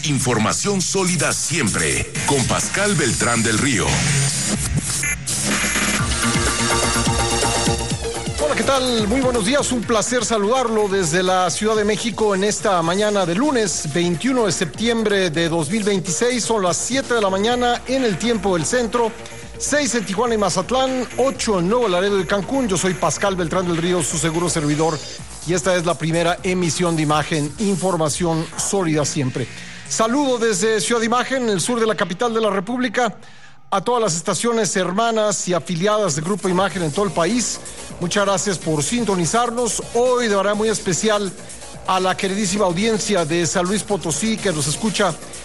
Información sólida siempre, con Pascal Beltrán del Río. Hola, ¿qué tal? Muy buenos días, un placer saludarlo desde la Ciudad de México en esta mañana de lunes 21 de septiembre de 2026. Son las 7 de la mañana en el tiempo del centro, 6 en Tijuana y Mazatlán, 8 en Nuevo Laredo y Cancún. Yo soy Pascal Beltrán del Río, su seguro servidor, y esta es la primera emisión de Imagen, información sólida siempre. Saludo desde Ciudad de Imagen, en el sur de la capital de la República, a todas las estaciones hermanas y afiliadas de Grupo Imagen en todo el país. Muchas gracias por sintonizarnos. Hoy de manera muy especial a la queridísima audiencia de San Luis Potosí, que nos escucha